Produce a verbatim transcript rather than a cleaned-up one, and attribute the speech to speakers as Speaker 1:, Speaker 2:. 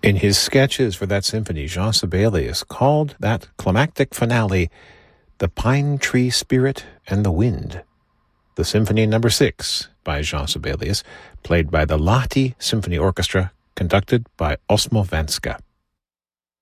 Speaker 1: In his sketches for that symphony, Jean Sibelius called that climactic finale The Pine Tree Spirit and the Wind. The Symphony Number Six by Jean Sibelius, played by the Lahti Symphony Orchestra, conducted by Osmo Vanska.